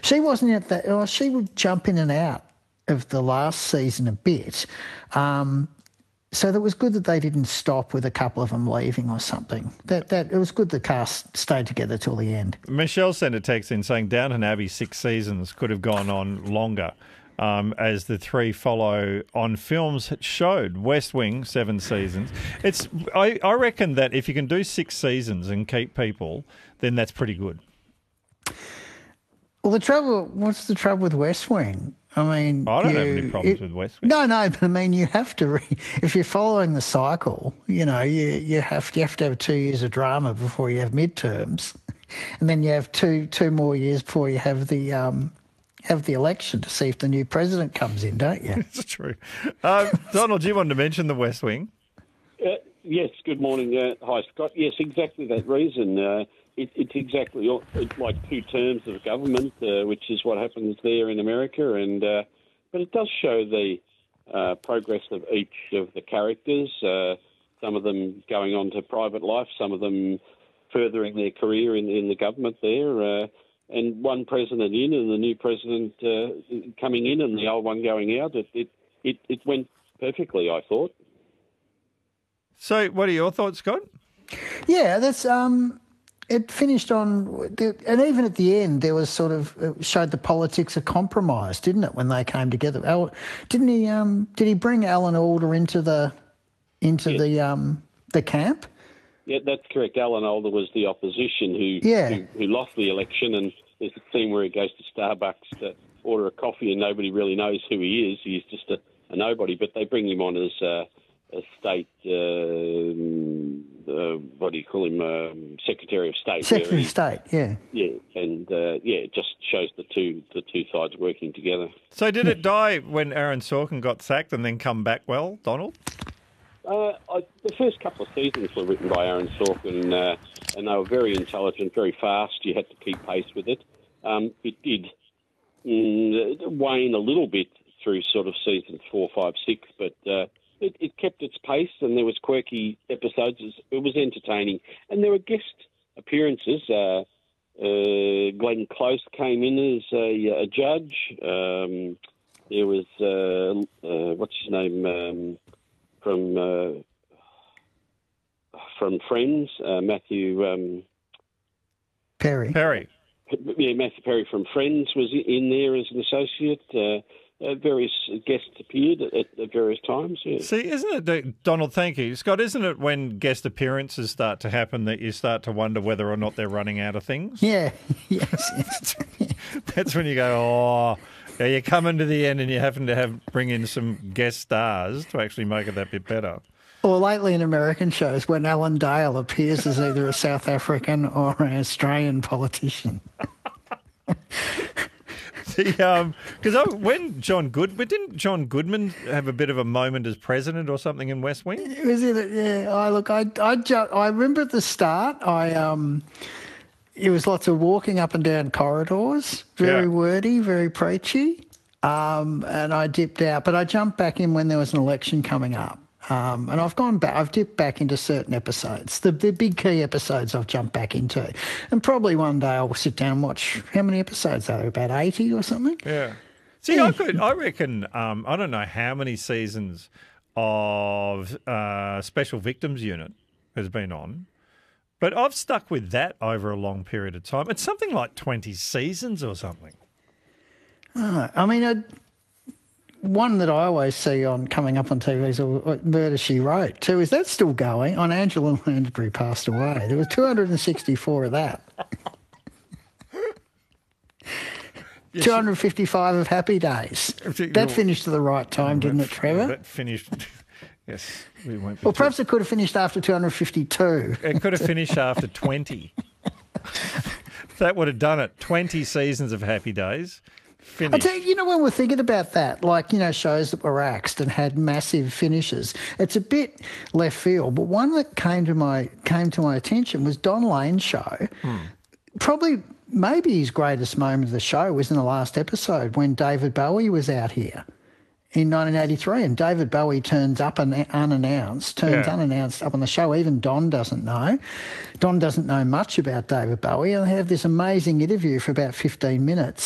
She wasn't at that. Well, she would jump in and out of the last season a bit. So it was good that they didn't stop with a couple of them leaving or something. That it was good the cast stayed together till the end. Michelle sent a text in saying Downton Abbey 6 seasons could have gone on longer, as the three follow on films showed. West Wing, 7 seasons. I reckon that if you can do 6 seasons and keep people, then that's pretty good. Well, what's the trouble with West Wing? I mean, I don't have any problems with West Wing. No, but I mean, you have to, if you're following the cycle, you have to have 2 years of drama before you have midterms, and then you have two more years before you have the election to see if the new president comes in, don't you? It's true. Donald, you wanted to mention the West Wing? Yes, good morning. Hi, Scott. Yes, exactly that reason. It's exactly like 2 terms of government, which is what happens there in America. But it does show the progress of each of the characters, some of them going on to private life, some of them furthering their career in the government there. And one president in and the new president coming in and the old one going out, it went perfectly, I thought. So what are your thoughts, Scott? Yeah, that's... It finished on, and even at the end, there was sort of it showed the politics of compromise, didn't it? When they came together, didn't he? Did he bring Alan Alda into the camp? Yeah, that's correct. Alan Alda was the opposition who lost the election, and there's a scene where he goes to Starbucks to order a coffee, and nobody really knows who he is. He's just a nobody, but they bring him on as a state. What do you call him? Secretary of State. Secretary of State, yeah. Yeah, and it just shows the two sides working together. So did it die when Aaron Sorkin got sacked and then come back well, Donald? The first couple of seasons were written by Aaron Sorkin, and they were very intelligent, very fast. You had to keep pace with it. It did wane a little bit through sort of seasons 4, 5, 6, but it kept its pace, and there was quirky episodes. It was entertaining, and there were guest appearances. Glenn Close came in as a judge. There was what's his name from Friends, Matthew Perry. Yeah, Matthew Perry from Friends was in there as an associate. Various guests appeared at various times. Yeah. See, isn't it, Donald, thank you. Scott, isn't it when guest appearances start to happen that you start to wonder whether or not they're running out of things? Yeah, yes. That's when you go, yeah, you're coming to the end and you happen to bring in some guest stars to actually make it that bit better. Or lately in American shows when Alan Dale appears as either a South African or an Australian politician. Because when didn't John Goodman have a bit of a moment as president or something in West Wing? Was it? Yeah. I remember at the start. It was lots of walking up and down corridors, very wordy, very preachy, and I dipped out. But I jumped back in when there was an election coming up. And I've gone back. I've dipped back into certain episodes. The big key episodes I've jumped back into, and probably one day I'll sit down and watch. How many episodes are there? About 80 or something. Yeah. See, I reckon. I don't know how many seasons of Special Victims Unit has been on, but I've stuck with that over a long period of time. It's something like 20 seasons or something. I mean. One that I always see coming up on TV is Murder, She Wrote too. Is that still going? On Angela Lansbury passed away. There was 264 of that. 255 of Happy Days. That finished at the right time, didn't it, Trevor? That finished, yes. Well, perhaps it could have finished after 252. It could have finished after 20. That would have done it. 20 seasons of Happy Days. I tell you, when we're thinking about that, shows that were axed and had massive finishes, it's a bit left field. But one that came to my attention was Don Lane's show. Probably, maybe his greatest moment of the show was in the last episode when David Bowie was out here in 1983, and David Bowie turns up unannounced up on the show. Even Don doesn't know. Don doesn't know much about David Bowie, and they have this amazing interview for about 15 minutes.